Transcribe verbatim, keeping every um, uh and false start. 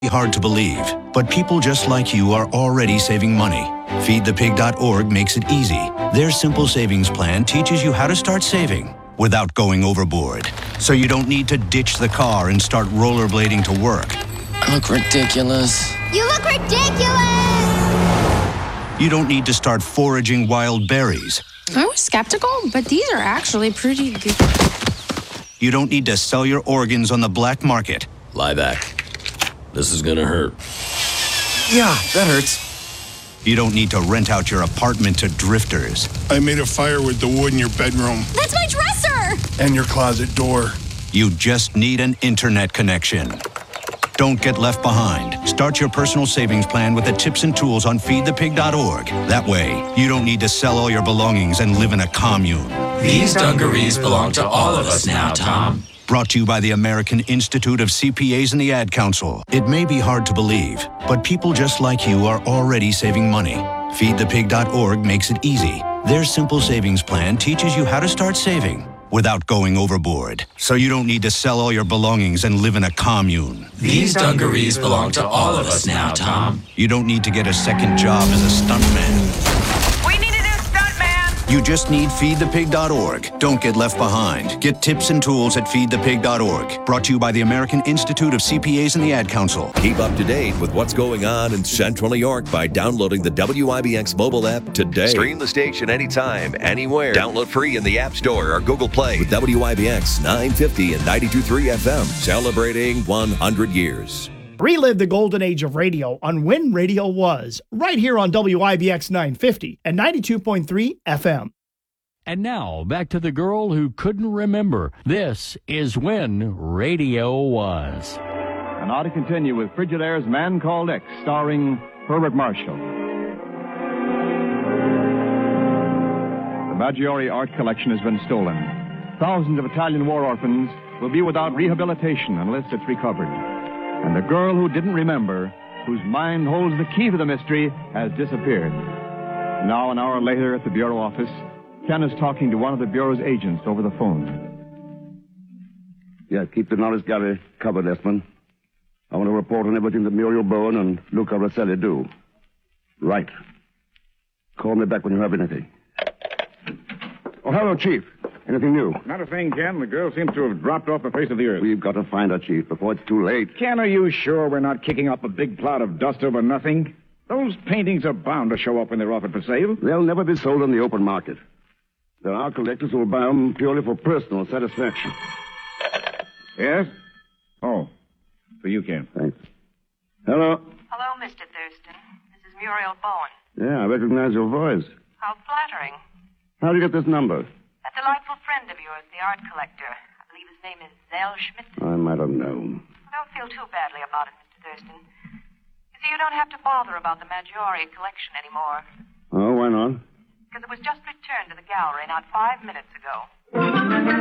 Hard to believe, but people just like you are already saving money. feed the pig dot org makes it easy. Their simple savings plan teaches you how to start saving without going overboard. So you don't need to ditch the car and start rollerblading to work. I look ridiculous. You look ridiculous! You don't need to start foraging wild berries. I was skeptical, but these are actually pretty good. You don't need to sell your organs on the black market. Lie back. This is gonna hurt. Yeah, that hurts. You don't need to rent out your apartment to drifters. I made a fire with the wood in your bedroom. That's my dresser! And your closet door. You just need an internet connection. Don't get left behind. Start your personal savings plan with the tips and tools on feed the pig dot org. That way, you don't need to sell all your belongings and live in a commune. These dungarees belong to all of us now, Tom. Brought to you by the American Institute of C P As and the Ad Council. It may be hard to believe, but people just like you are already saving money. feed the pig dot org makes it easy. Their simple savings plan teaches you how to start saving without going overboard. So you don't need to sell all your belongings and live in a commune. These dungarees belong to all of us now, Tom. You don't need to get a second job as a stuntman. We need a new stuntman! You just need feed the pig dot org. Don't get left behind. Get tips and tools at feed the pig dot org. Brought to you by the American Institute of C P As and the Ad Council. Keep up to date with what's going on in Central New York by downloading the W I B X mobile app today. Stream the station anytime, anywhere. Download free in the App Store or Google Play with W I B X nine fifty and ninety-two point three F M, celebrating one hundred years. Relive the golden age of radio on When Radio Was, right here on W I B X nine fifty and ninety-two point three F M. And now, back to the girl who couldn't remember. This is When Radio Was. And now to continue with Frigidaire's Man Called X, starring Herbert Marshall. The Maggiore art collection has been stolen. Thousands of Italian war orphans will be without rehabilitation unless it's recovered. And the girl who didn't remember, whose mind holds the key to the mystery, has disappeared. Now, an hour later at the Bureau office, Ken is talking to one of the Bureau's agents over the phone. Yeah, keep the Norris Gallery covered, Esmond. I want to report on everything that Muriel Bowen and Luca Rosselli do. Right. Call me back when you have anything. Oh, hello, Chief. Anything new? Not a thing, Ken. The girl seems to have dropped off the face of the earth. We've got to find her, Chief, before it's too late. Ken, are you sure we're not kicking up a big cloud of dust over nothing? Those paintings are bound to show up when they're offered for sale. They'll never be sold on the open market. There are collectors who will buy them purely for personal satisfaction. Yes? Oh. For you, Ken. Thanks. Hello. Hello, Mister Thurston. This is Muriel Bowen. Yeah, I recognize your voice. How flattering. How did you get this number? A delightful friend of yours, the art collector. I believe his name is Zell Schmidt. I might have known. Don't feel too badly about it, Mister Thurston. You see, you don't have to bother about the Maggiore collection anymore. Oh, why not? Because it was just returned to the gallery not five minutes ago.